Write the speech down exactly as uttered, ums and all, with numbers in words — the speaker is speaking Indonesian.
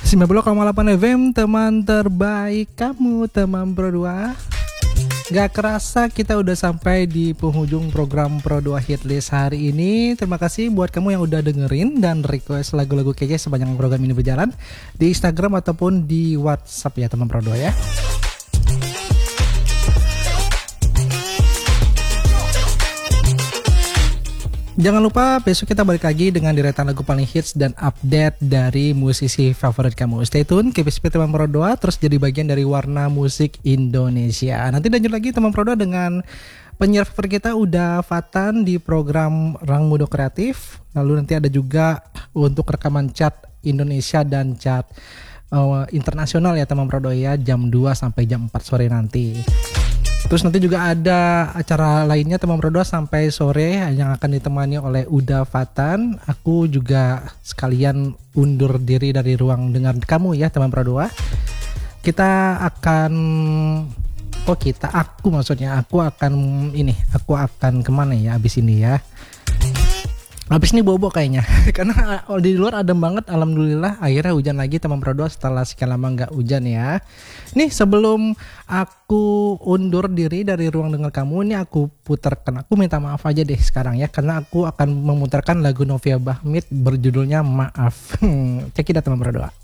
sembilan puluh koma delapan F M, teman terbaik kamu, teman berdua. Gak kerasa kita udah sampai di penghujung program Pro dua Hitlist hari ini. Terima kasih buat kamu yang udah dengerin dan request lagu-lagu kece sepanjang program ini berjalan di Instagram ataupun di WhatsApp ya teman Pro dua ya. Jangan lupa besok kita balik lagi dengan deretan lagu paling hits dan update dari musisi favorit kamu. Stay tune, keep speed teman Pro dua, terus jadi bagian dari warna musik Indonesia. Nanti lanjut lagi teman Pro dua dengan penyiar favorit kita Uda Fatan di program Rang Mudo Kreatif. Lalu nanti ada juga untuk rekaman chat Indonesia dan chat uh, internasional ya teman Pro dua ya, jam dua sampai jam empat sore nanti. Terus nanti juga ada acara lainnya teman Pro dua sampai sore yang akan ditemani oleh Uda Fatan. Aku juga sekalian undur diri dari ruang dengar kamu ya teman Pro dua. Kita akan oh kita aku maksudnya aku akan ini aku akan kemana ya abis ini ya. Habis ini bobo kayaknya karena di luar adem banget. Alhamdulillah akhirnya hujan lagi teman Pro dua setelah sekian lama nggak hujan ya. Nih sebelum aku undur diri dari ruang dengar kamu, ini aku putarkan, aku minta maaf aja deh sekarang ya, karena aku akan memutarkan lagu Novia Bahmit berjudulnya Maaf. Cek kita teman Pro dua.